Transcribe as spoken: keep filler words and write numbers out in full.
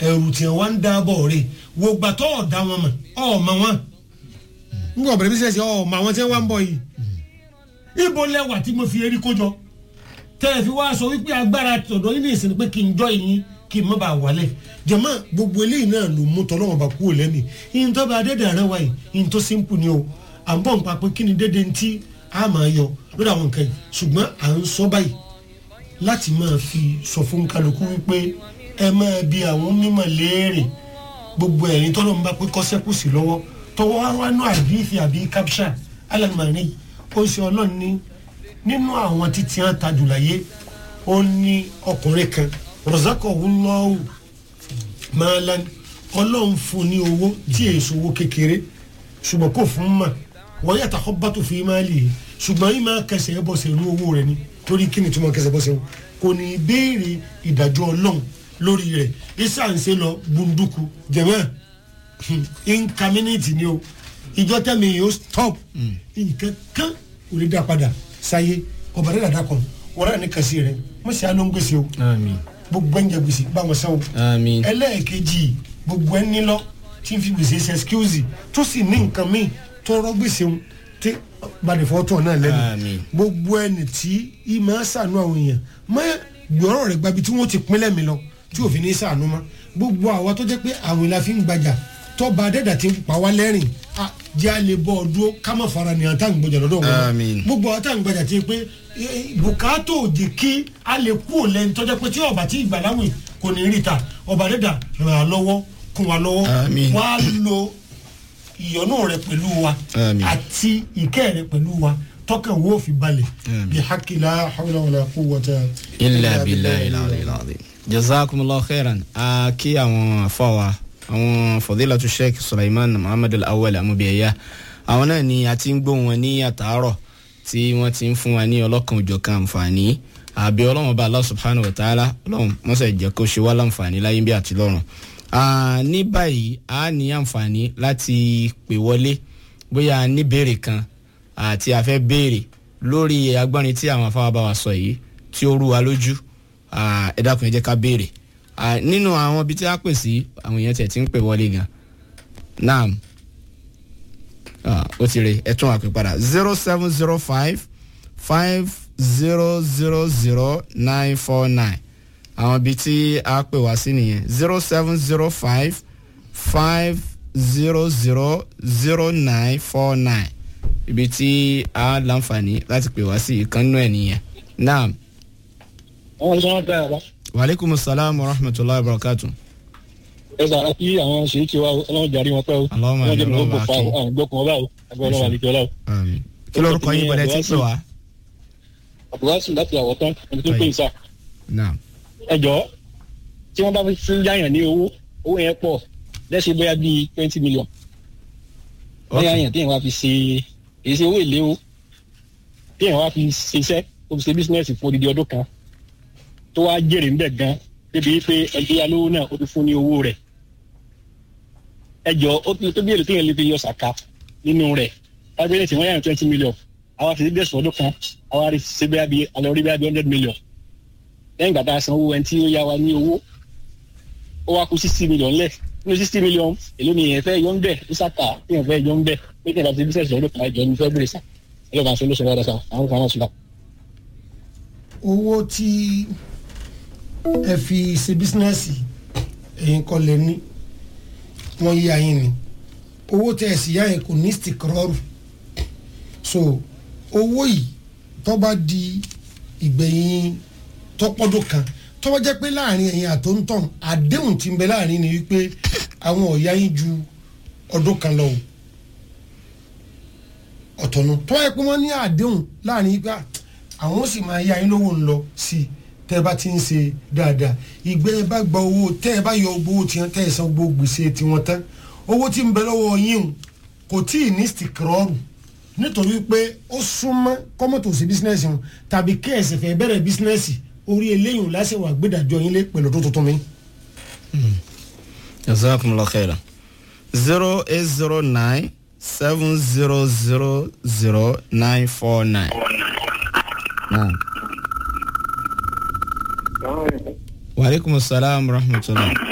ẹ̀rù tí wọ́n ń dábọ̀ rẹ̀ wo gbà tó ọ̀dà wọn mọ̀ ọ̀ọ́mọ wọn ń gbọ́ bẹ̀rẹ̀ bísíǹsì ọ̀ọ́mọ àwọn tí wọ́n ń bọ̀ yìí ibo lẹ́wà tí mo fi erí kójọ tẹ́ ẹ fi wá sọ wípé agbára tọ̀dọ̀ yín ní ìsìn pé kí n jọ yín kí n má bàa wálẹ̀ jẹ̀mọ́ gbogbo eléyìí náà ló mú tọ́lọ́wọ́n bá kú lẹ́nu yín tó bá dédé àrẹ wáyé yín tó simple ni o à ń bọ̀ nípa pé kí ni dédé ntí a máa yọ lórí àwọn nǹkan yìí ṣùgbọ́n à ń sọ báyìí láti máa fi sọ fún kálukú wípé ẹ máa bi àwọn mímọ̀ léèrè gbogbo ẹ̀rín tọ́lọ́wọ́n bá pé kọ́sẹ́kù sí lọ́wọ́ tọwọ́ wá nú àdìsí àbí caption alamani ó ṣe ọlọ́run ní nínú àwọn títí hàn tajú láyé ó ní ọkùnrin kan razaqahullahu malan ọlọ́run fún ní owó tí èso owó kékeré ṣùgbọ́n kò fún mà wọ́n yàtọ̀ kọ́bátò fi máa lè ṣùgbọ́n yìí máa kẹsẹ̀ ẹ́ bọ́sẹ̀ inú owó rẹ̀ ni torí kí ni tí wọ́n kẹsẹ̀ bọ́sẹ̀ wọn kò ní béèrè ìdájọ́ ọlọ́run lórí rẹ̀ isa ń ṣe lọ gbunduku jẹ̀mọ́ incaminate ni o ìjọ tẹ̀mí yóò stop nǹkan kan kò lè dá padà sáyé ọba rẹ̀ dàda kan wọ́n rà ní kàsí rẹ̀ mo ṣe àánú gbèsè o gbogbo ẹ̀ ń jẹ gbèsè báwọn sẹ́wọ̀n ẹlẹ́ẹ̀kejì gbogbo ẹ̀ nílọ tí n fi gbèsè ṣe excuse tó sì ní nǹkan míì tó rọ gbèsè ń tí balẹ̀ fọ́tò náà lẹ́nu gbogbo ẹni tí i máa ṣàánú àwọn èèyàn má gbọ́rọ̀ rẹ̀ gbabi tí wọ́n ti pín lẹ́mi lọ tí òfin ní ṣàánú mọ́ gbogbo àwa tó jẹ́ pé àwọn ìlà fi ń gbajà tọ́ba adẹ́dà ti pa wá lẹ́rìn jẹ́ a lè bọ́ ọdún ká má fara ní àtàwọn gbọ́jà lọ́dọ̀ wọn gbogbo àtàwọn gbọ́jà ti pé bùkátà òjì kí a lè kú òlẹ́ni tọ́jọ́ pé tí ọba tí ìgbà láwìn kò ní rí ta ọba adẹ́dà ràn án lọ́wọ́ kún wa lọ́wọ́ wá lo ìyọ́nú rẹ pẹ̀lú wa àti ìkẹ́ rẹ pẹ̀lú wa tọ́kàn wo fi balẹ̀ bí hakila hawla wala quwwata illa billahi al-ali jazakumullahu khairan a kí àwọn afọwà àwọn fadilatu sheikh Sulaiman Muhammad al-Awwal amubiyaya àwọn náà ni a ti ń gbóhùn wọn ní àtàárọ̀ tí wọ́n ti ń fún wa ní ọlọ́kan òjọ̀kan àǹfààní àbí ọlọ́run bá Allah subhanahu wa ta'ala ọlọ́run mọ́sẹ̀ jẹ́ kó ṣe wá láǹfààní láyé bí àti lọ́run. ní báyìí a ní àǹfààní láti pè wọlé bóyá ní béèrè kan àti a fẹ́ béèrè lórí agbọ́nrin tí àwọn afáwà bá wa sọ yìí tí ó rú wa lójú ẹ dákun ẹ jẹ́ ká béèrè nínú àwọn ibi tí a pè sí àwọn èèyàn tẹ̀ tí ń pè wọlé gan naam ó ti rè ẹ tún wà pé padà zero seven zero five five zero zero zero nine four nine àwọn ibi tí a pè wá sí nìyẹn zero seven zero five five zero zero zero nine four nine ibi tí a láǹfààní láti pè wá sí ìkànnú ẹ̀ nìyẹn naam. waaleykum salaam wa rahmatulahi wa barakatu. ẹ sàrà kí àwọn ṣèyí ti wá ọlọ́run jàre wọn pẹ́ o ọlọ́run jẹ́ mi ló gbò fa àwọn gbọ́kùn ọba o ẹgbẹ́ ọlọ́run àlejò ọlá o. kí lórúkọ yín bọ̀dẹ̀ tí ń pè wá. àbúrásùn láti àwọ̀ tán ẹni tó pè ń sà. ẹ jọ tí wọ́n bá fi ń yáyàn ní owó owó yẹn pọ̀ lẹ́sẹ̀ bóyá bíi twenty million. bóyá yẹn téèyàn wá fi ṣe èyí ṣe owó èlé o téèyàn wá fi ṣiṣẹ́ ó fi ṣe bísíǹnẹ̀sì fún odidi ọdún kan tó wá jèrè ń bẹ̀ gan débi pé ẹgbẹ́ alówó náà ó ti fún ní owó rẹ̀ ẹjọ́ ó ti tó bí èrè téèyàn lè fi yọ sàká nínú rẹ̀ lágbẹ́rẹ́ tí wọ́n yàn twenty million àwa fi bẹ́ẹ̀ sọ́dún kan àwa rí ṣe bẹ́ẹ̀ bí alẹ́ orí bẹ́ẹ̀ bí hundred million lẹ́yìn gbàtà san owó ẹni tí ó yá wa ní owó ó wá kú sixty million lẹ̀ nínú sixty million èló ni èèyàn fẹ́ yọ ń bẹ̀ ní sàká téèyàn fẹ́ yọ ń bẹ̀ pé téèyàn bá ti bí sẹ́sì ọdún kan ẹjọ́ ní fẹ́ bèrè sà ẹlọ́ bá ń sọ lóṣù lọ́dọ̀ sà àwọn kan náà sùn owó tí ẹ fi ṣe bísínẹ́sì ẹ̀yin kọ́ lẹ ní wọ́n yí ayín ni owó tẹ̀ sí yá yẹn kò ní stikirọ́rù so owó yìí tó bá di ìgbẹ̀yìn tọ́pọ́dún kan tó bá jẹ́ pé láàrin ẹ̀yin àtọ́ntàn àdéhùn tí ń bẹ láàrin ni wípé àwọn ọ̀yá yín ju ọdún kan lọ ọ̀tọ̀nù tó yẹ pé wọ́n ní àdéhùn láàrin yìí pé àwọn sì máa yá yín lówó ń lọ sí i tẹ́ ẹ bá ti ń ṣe dáadáa ìgbẹ́ ẹ bá gba owó tẹ́ ẹ bá yọ owó tiwọn tẹ́ ẹ san gbogbo gbèsè tiwọn tán owó tí ń bẹ lọ́wọ́ yín kò tí ì ní stikirọ́ọ̀rù nítorí pé ó súnmọ́ kọ́mọ́tò sí bísínẹ́sì wọn tàbí kẹ́ẹ̀sì fẹ́ bẹ̀rẹ̀ bísínẹ́sì orí eléyìí láṣẹ wà gbẹ́dàjọ yín lé pẹ̀lú tó tuntun mi. jazakumullahu khairan zero eight zero nine seven zero zero zero nine four nine. Wa alaikum salaam wa rahmatulah.